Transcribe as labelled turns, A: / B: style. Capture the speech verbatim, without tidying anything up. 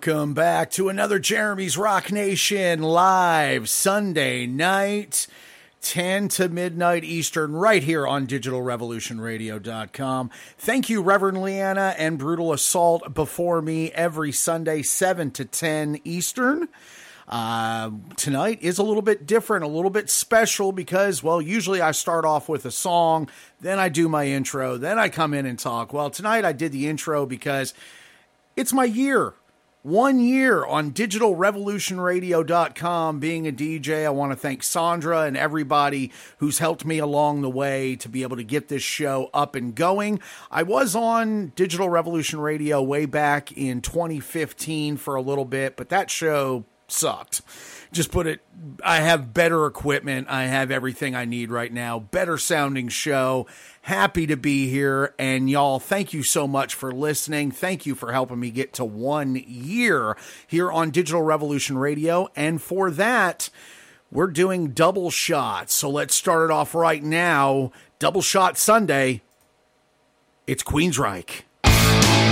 A: Welcome back to another Jeremy's Rock Nation live Sunday night, ten to midnight Eastern, right here on digital revolution radio dot com. Thank you, Reverend Leanna and Brutal Assault before me every Sunday, seven to ten Eastern. Uh, tonight is a little bit different, a little bit special because, well, usually I start off with a song, then I do my intro, then I come in and talk. Well, tonight I did the intro because it's my year. One year on digital revolution radio dot com being a D J. I want to thank Sandra and everybody who's helped me along the way to be able to get this show up and going. I was on Digital Revolution Radio way back in twenty fifteen for a little bit, but that show sucked. Just put it, I have better equipment. I have everything I need right now. Better sounding show. Happy to be here. And y'all, thank you so much for listening. Thank you for helping me get to one year here on Digital Revolution Radio. And for that, we're doing double shots. So let's start it off right now. Double Shot Sunday. It's Queensryche.